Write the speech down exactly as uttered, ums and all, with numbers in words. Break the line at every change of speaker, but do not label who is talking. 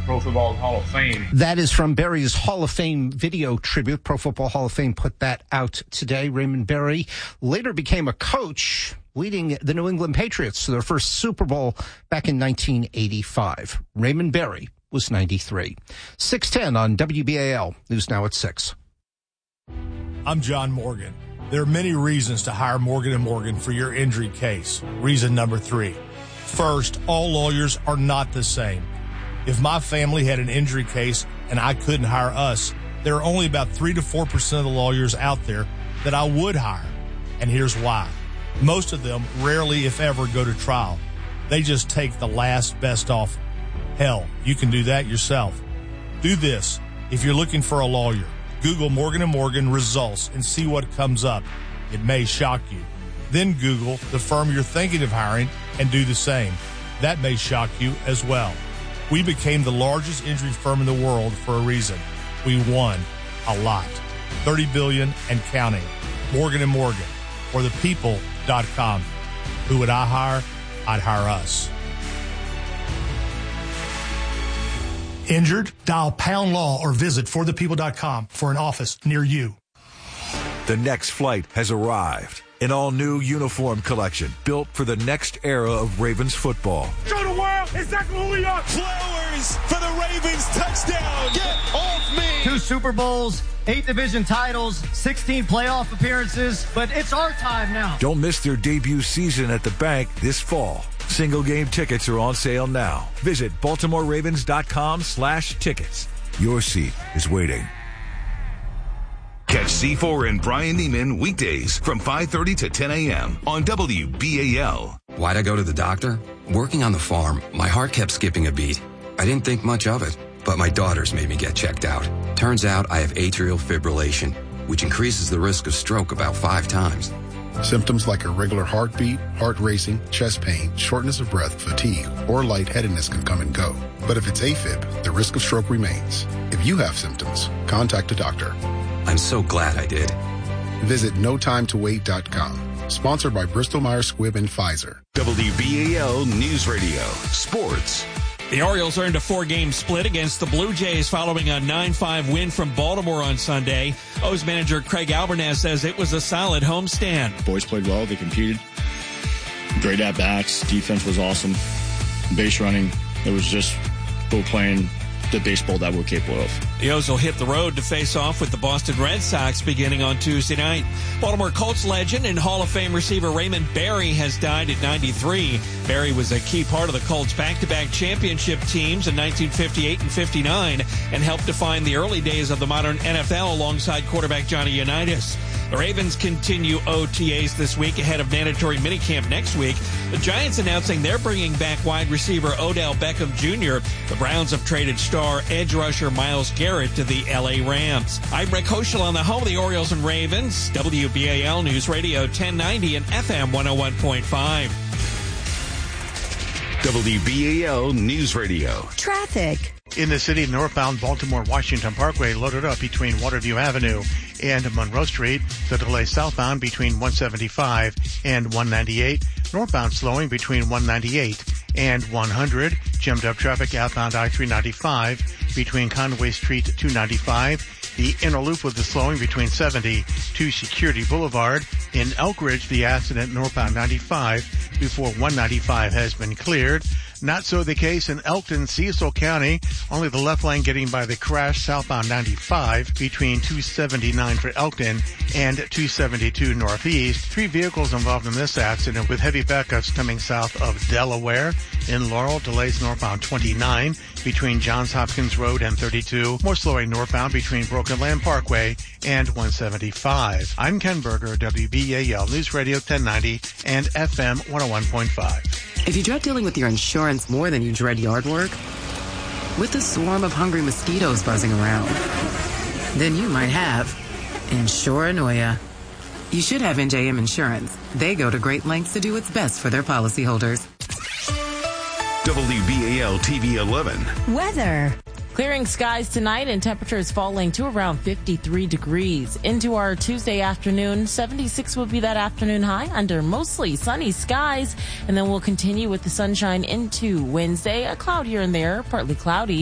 Pro Football Hall of Fame.
That is from Berry's Hall of Fame video tribute. Pro Football Hall of Fame put that out today. Raymond Berry later became a coach, leading the New England Patriots to their first Super Bowl back in nineteen eighty-five. Raymond Berry was ninety-three. six ten on W B A L. News now at six.
I'm John Morgan. There are many reasons to hire Morgan and Morgan for your injury case. Reason number three. First, all lawyers are not the same. If my family had an injury case and I couldn't hire us, there are only about three to four percent of the lawyers out there that I would hire. And here's why. Most of them rarely, if ever, go to trial. They just take the last best offer. Hell, you can do that yourself. Do this. If you're looking for a lawyer, Google Morgan and Morgan results and see what comes up. It may shock you. Then Google the firm you're thinking of hiring and do the same. That may shock you as well. We became the largest injury firm in the world for a reason. We won a lot. thirty billion dollars and counting. Morgan and Morgan, or the people dot com. Who would I hire? I'd hire us.
Injured? Dial pound law or visit for the people dot com for an office near you.
The next flight has arrived. An all-new uniform collection built for the next era of Ravens football.
Show the world exactly who we are.
Flowers for the Ravens touchdown. Get off me.
Two Super Bowls, eight division titles, sixteen playoff appearances, but it's our time now.
Don't miss their debut season at the bank this fall. Single game tickets are on sale now. Visit baltimore ravens dot com slash tickets. Your seat is waiting.
Catch C four and Brian Neiman weekdays from five thirty to ten a.m. on W B A L.
Why'd I go to the doctor? Working on the farm, my heart kept skipping a beat. I didn't think much of it, but my daughters made me get checked out. Turns out I have atrial fibrillation, which increases the risk of stroke about five times.
Symptoms like irregular heartbeat, heart racing, chest pain, shortness of breath, fatigue, or lightheadedness can come and go. But if it's AFib, the risk of stroke remains. If you have symptoms, contact a doctor.
I'm so glad I did.
Visit no time to wait dot com. Sponsored by Bristol Myers Squibb and Pfizer.
W B A L News Radio. Sports.
The Orioles earned a four-game split against the Blue Jays following a nine five win from Baltimore on Sunday. O's manager Craig Albernaz says it was a solid homestand.
Boys played well. They competed. Great at-bats. Defense was awesome. Base running. It was just both playing the baseball that we're capable of.
The O's will hit the road to face off with the Boston Red Sox beginning on Tuesday night. Baltimore Colts legend and Hall of Fame receiver Raymond Berry has died at ninety-three. Berry was a key part of the Colts' back-to-back championship teams in nineteen fifty-eight and fifty-nine and helped define the early days of the modern N F L alongside quarterback Johnny Unitas. The Ravens continue O T As this week ahead of mandatory minicamp next week. The Giants announcing they're bringing back wide receiver Odell Beckham Junior The Browns have traded star edge rusher Myles Garrett to the L A Rams. I'm Rick Hoschel on the home of the Orioles and Ravens, W B A L News Radio ten ninety and F M one oh one point five.
W B A L News Radio.
Traffic.
In the city, northbound Baltimore-Washington Parkway loaded up between Waterview Avenue and Monroe Street. The delay southbound between one seventy-five and one ninety-eight. Northbound slowing between one ninety-eight and one hundred. Jammed up traffic outbound I three ninety-five between Conway Street two ninety-five. The inner loop with the slowing between seventy to Security Boulevard. In Elk Ridge, the accident northbound ninety-five before one ninety-five has been cleared. Not so the case in Elkton, Cecil County. Only the left lane getting by the crash southbound ninety-five between two seventy-nine for Elkton and two seventy-two northeast. Three vehicles involved in this accident with heavy backups coming south of Delaware. In Laurel, delays northbound twenty-nine between Johns Hopkins Road and thirty-two. More slowing northbound between Broken Land Parkway and one seventy-five. I'm Ken Berger, W B A L News Radio ten ninety and F M one oh one point five.
If you dread dealing with your insurance more than you dread yard work, with a swarm of hungry mosquitoes buzzing around, then you might have Insuranoia. You should have N J M Insurance. They go to great lengths to do what's best for their policyholders.
W B A L T V eleven.
Weather.
Clearing skies tonight and temperatures falling to around fifty-three degrees. Into our Tuesday afternoon, seventy-six will be that afternoon high under mostly sunny skies. And then we'll continue with the sunshine into Wednesday. A cloud here and there, partly cloudy.